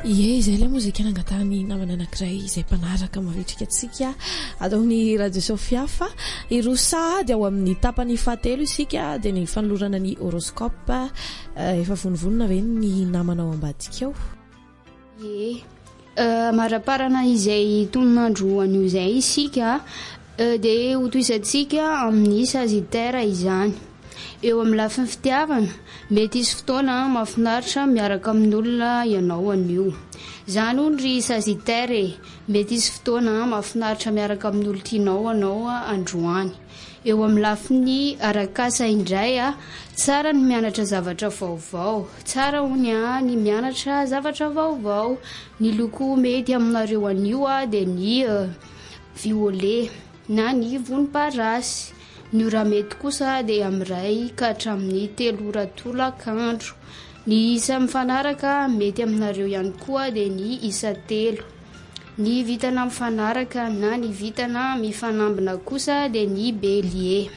Ie, izay ilay mozika nangatahany namana anankiray izay mpanaraka mavitrika antsika ataony Radio Sofia fa irosady ao amin'ny tapany fahatelo isika dia ny fanolorana ny horoscope efa vonivonina ve ny namana ao ambadika ao? Ie, maraparana izay tononandro anio izay isika dia hotoisantsika amin'ny Sagittaire izany. Eo amin'ny lafiny fitiavana mety isy fotoana mahafinaritra miaraka amin'olona ianao anio. Izany hono ry Sagittaire, mety isy fotoana mahafinaritra miaraka amin'olona tianao anao androany. Eo amin'ny lafiny arakasa indray tsara ny mianatra zavatra vaovao, tsara hony ny mianatra zavatra vaovao. Ny loko mety aminareo anio dia ny violet na ny volomparasy. Ny ora mety kosa dia amin'iray ka hatramin'ny 3 ora tolakandro. Ny isa mifanaraka mety aminareo ihany koa dia ny isa 3. Ny vitana mifanaraka na ny vitana mifanambina kosa dia ny Bélier.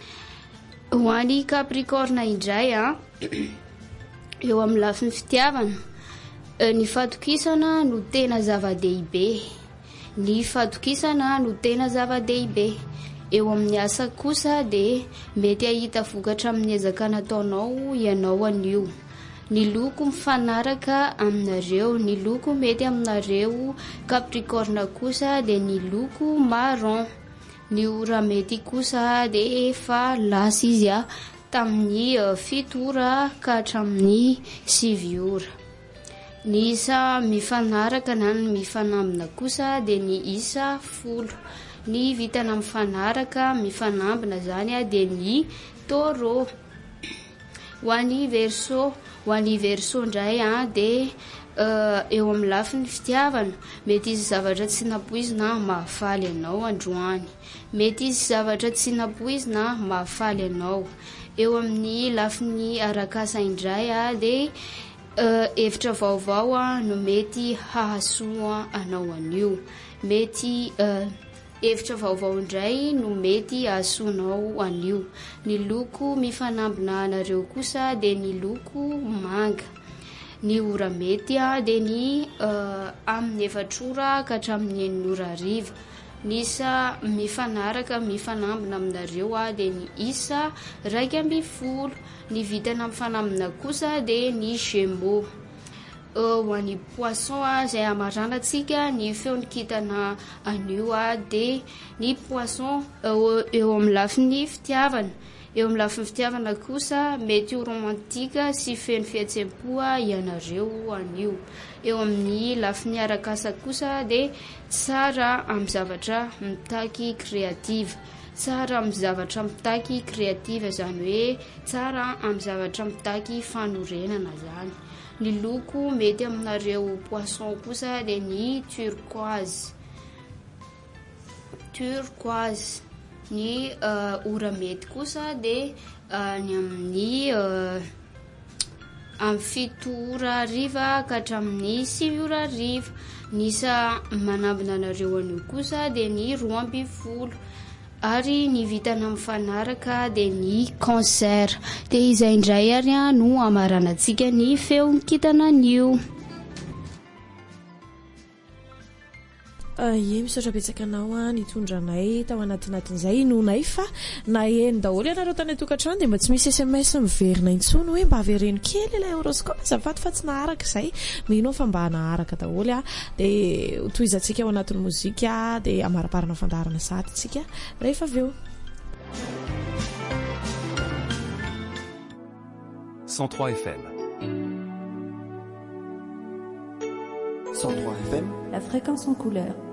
Ho an'ny Capricorne indray eo amin'ny lafiny fitiavana ny fatokisana no tena zava-dehibe. Ny fatokisana no tena zava-dehibe. Eo amin'ny asa kosa dia mety ahita vokatra amin'ny ezaka nataonao ianao anio. Ny loko mifanaraka aminareo, ny loko mety aminareo Capricorne kosa dia ny loko marron. Ny ora mety kosa dia efa lasa izy tamin'ny 7 ora ka hatramin'ny 7 ora. Ny isa mifanaraka na ny mifanambina kosa dia ny isa 10. Ny vitana mifanaraka mifanambina zany dia ny Taureau. Ho an'ny Verseau indray dia eo amin'ny lafiny fitiavana mety izy zavatra tsy napoizina mahafaly anao androany. Mety izy zavatra tsy napoizina mahafaly anao. Eo amin'ny lafiny arakasa indray dia hevitra vaovao no mety hahasoa anao anio. Mety hevitra vaovao indray no mety hahasoanao anio. Ny loko mifanambina anareo kosa dia ny loko manga. Ny ora mety dia ny amin'ny 4 ora ka hatramin'ny 9 ora hariva. Ny isa mifanaraka mifanambina aminareo dia ny isa 12. Ny vitana mifanambina kosa dia ny Gémeaux. Ho an'ny Poisson izay amaranantsika ny feony kintana anio dia ny Poisson eo amin'ny lafiny fitiavana. Eo amin'ny lafiny fitiavana kosa mety ho romantika sy feno fihetsem-po ianareo anio. Eo amin'ny lafiny arakasa kosa dia tsara amin'ny zavatra mitaky kreativa. Tsara amin'ny zavatra mitaky kreativa izany hoe tsara amin'ny zavatra mitaky fanorenana zany. Ny loko mety aminareo Poisson kosa dia ny turquoise. Ny ora mety kosa dia ny amin'ny amin'ny 7 ora hariva ka hatramin'ny 7 ora hariva. Ny isa manambina anareo anio kosa dia ny 12. Ary ny vitana mifanaraka dia ny Cancer. Dia izay indray ary no amaranantsika ny feony kintana anio. Ie, misaotra betsaka anao nitondranay tao anatinatin'izay nonay fa na eny daholo ianareo tany atokantrano dia mba tsy misy SMS miverina intsony hoe mba avereno kely ilay horoscope azafady fa tsy naharaka izay. Mino fa mba naharaka daholo dia tohizantsika ao anatin'ny mozika dia amaraparana fandarana sady tsika rehefa avy eo. 103 FM. 103 FM. La fréquence en couleur.